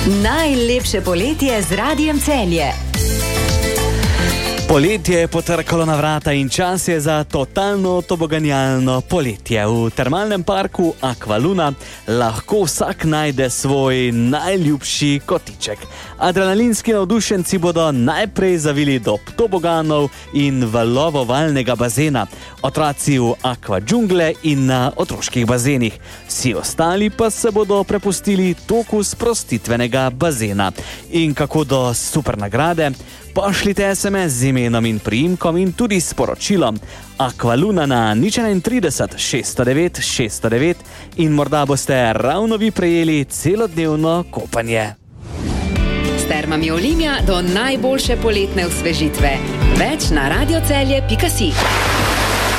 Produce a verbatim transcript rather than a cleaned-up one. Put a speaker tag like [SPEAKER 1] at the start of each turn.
[SPEAKER 1] Najlepše poletje z Radiem Celje.
[SPEAKER 2] Poletje je potrkalo na vrata in čas je za totalno toboganjalno poletje. V termalnem parku Aqualuna lahko vsak najde svoj najljubši kotiček. Adrenalinski navdušenci bodo najprej zavili do toboganov in valovovalnega bazena, otroci v akvadžungle in na otroških bazenih. Vsi ostali pa se bodo prepustili toku sprostitvenega bazena. In kako do super nagrade? Pošljite es em es z imenom in priimkom in tudi sporočilom Aqualuna na nič trideset šeststo devet šeststo devet in morda boste ravno vi prejeli celodnevno kopanje.
[SPEAKER 1] S termami Olimia do najboljše poletne osvežitve. Več na radiocelje pika si.